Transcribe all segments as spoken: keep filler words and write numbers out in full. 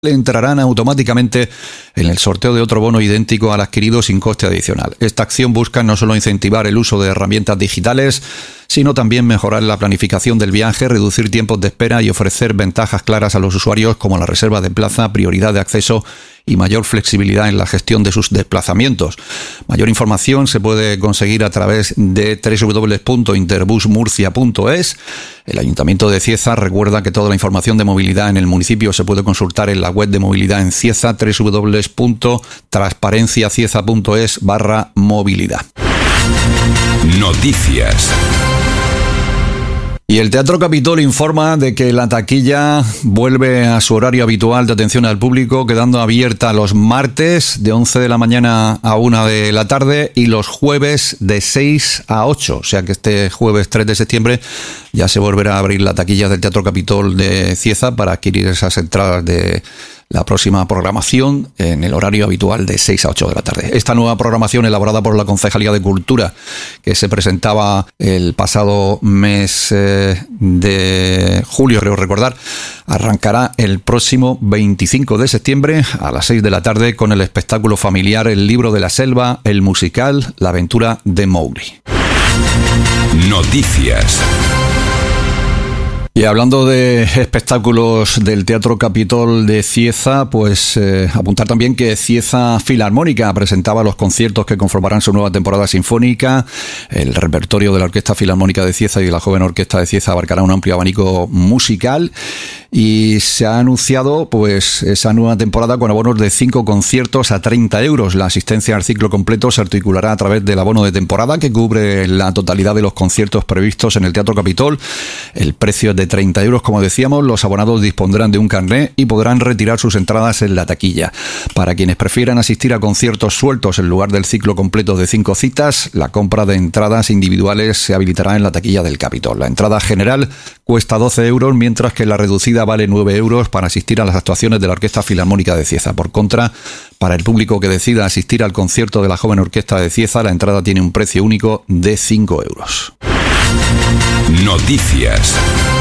entrarán automáticamente en el sorteo de otro bono idéntico al adquirido sin coste adicional. Esta acción busca no solo incentivar el uso de herramientas digitales, sino también mejorar la planificación del viaje, reducir tiempos de espera y ofrecer ventajas claras a los usuarios como la reserva de plaza, prioridad de acceso y mayor flexibilidad en la gestión de sus desplazamientos. Mayor información se puede conseguir a través de doble u doble u doble u punto interbus murcia punto es. El Ayuntamiento de Cieza recuerda que toda la información de movilidad en el municipio se puede consultar en la web de movilidad en Cieza, doble u doble u doble u punto transparenciacieza punto es barra movilidad. Noticias. Y el Teatro Capitol informa de que la taquilla vuelve a su horario habitual de atención al público, quedando abierta los martes de once de la mañana a una de la tarde y los jueves de seis a ocho. O sea que este jueves tres de septiembre ya se volverá a abrir la taquilla del Teatro Capitol de Cieza para adquirir esas entradas de la próxima programación en el horario habitual de seis a ocho de la tarde. Esta nueva programación, elaborada por la Concejalía de Cultura, que se presentaba el pasado mes eh, de julio, creo recordar, arrancará el próximo veinticinco de septiembre a las seis de la tarde con el espectáculo familiar El Libro de la Selva, el musical La Aventura de Mowgli. Noticias. Y hablando de espectáculos del Teatro Capitol de Cieza, pues eh, apuntar también que Cieza Filarmónica presentaba los conciertos que conformarán su nueva temporada sinfónica. El repertorio de la Orquesta Filarmónica de Cieza y de la Joven Orquesta de Cieza abarcará un amplio abanico musical y se ha anunciado pues esa nueva temporada con abonos de cinco conciertos a treinta euros. La asistencia al ciclo completo se articulará a través del abono de temporada que cubre la totalidad de los conciertos previstos en el Teatro Capitol. El precio es de treinta euros, como decíamos. Los abonados dispondrán de un carné y podrán retirar sus entradas en la taquilla. Para quienes prefieran asistir a conciertos sueltos en lugar del ciclo completo de cinco citas, la compra de entradas individuales se habilitará en la taquilla del Capitol. La entrada general cuesta doce euros, mientras que la reducida vale nueve euros para asistir a las actuaciones de la Orquesta Filarmónica de Cieza. Por contra, para el público que decida asistir al concierto de la Joven Orquesta de Cieza, la entrada tiene un precio único de cinco euros. Noticias.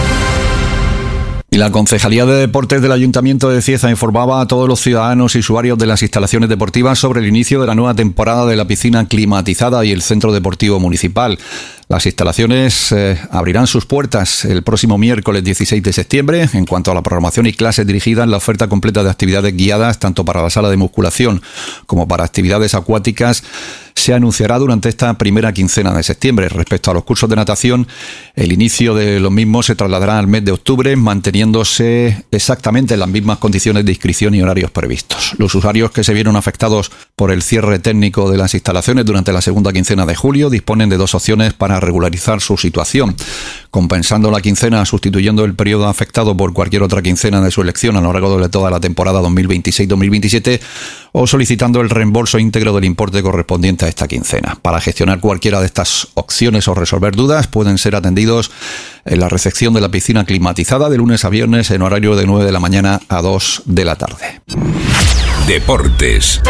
Y la Concejalía de Deportes del Ayuntamiento de Cieza informaba a todos los ciudadanos y usuarios de las instalaciones deportivas sobre el inicio de la nueva temporada de la piscina climatizada y el Centro Deportivo Municipal. Las instalaciones eh, abrirán sus puertas el próximo miércoles dieciséis de septiembre. En cuanto a la programación y clases dirigidas, la oferta completa de actividades guiadas, tanto para la sala de musculación como para actividades acuáticas, se anunciará durante esta primera quincena de septiembre. Respecto a los cursos de natación, el inicio de los mismos se trasladará al mes de octubre, manteniéndose exactamente en las mismas condiciones de inscripción y horarios previstos. Los usuarios que se vieron afectados por el cierre técnico de las instalaciones durante la segunda quincena de julio disponen de dos opciones para regularizar su situación: compensando la quincena sustituyendo el periodo afectado por cualquier otra quincena de su elección a lo largo de toda la temporada dos mil veintiséis dos mil veintisiete, o solicitando el reembolso íntegro del importe correspondiente a esta quincena. Para gestionar cualquiera de estas opciones o resolver dudas, pueden ser atendidos en la recepción de la piscina climatizada de lunes a viernes en horario de nueve de la mañana a dos de la tarde. Deportes.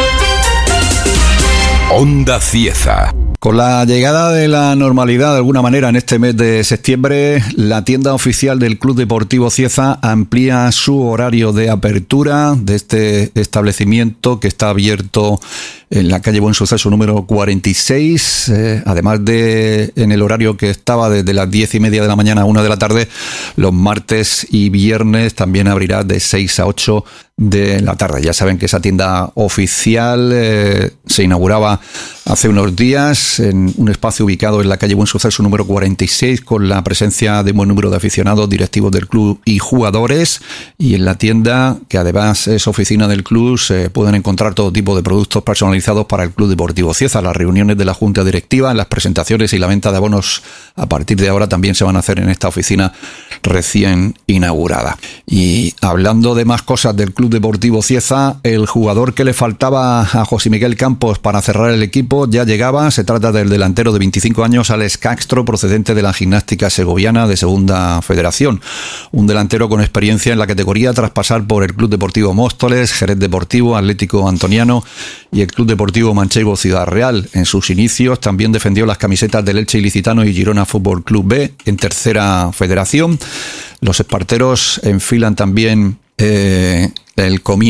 Onda Cieza. Con la llegada de la normalidad de alguna manera en este mes de septiembre, la tienda oficial del Club Deportivo Cieza amplía su horario de apertura de este establecimiento que está abierto en la calle Buen Suceso número cuarenta y seis, eh, además de en el horario que estaba desde las diez y media de la mañana a una de la tarde, los martes y viernes también abrirá de seis a ocho de la tarde. Ya saben que esa tienda oficial eh, se inauguraba hace unos días en un espacio ubicado en la calle Buen Suceso número cuarenta y seis, con la presencia de un buen número de aficionados, directivos del club y jugadores. Y en la tienda, que además es oficina del club, se pueden encontrar todo tipo de productos personalizados para el Club Deportivo Cieza. Las reuniones de la Junta Directiva, las presentaciones y la venta de abonos a partir de ahora también se van a hacer en esta oficina recién inaugurada. Y hablando de más cosas del Club Deportivo Cieza, el jugador que le faltaba a José Miguel Campos para cerrar el equipo ya llegaba. Se trata del delantero de veinticinco años, Alex Castro, procedente de la gimnástica segoviana de Segunda Federación. Un delantero con experiencia en la categoría tras pasar por el Club Deportivo Móstoles, Jerez Deportivo, Atlético Antoniano y el Club Deportivo Manchego Ciudad Real. En sus inicios también defendió las camisetas del Elche Ilicitano y Girona Fútbol Club B en Tercera Federación. Los esparteros enfilan también eh, el comienzo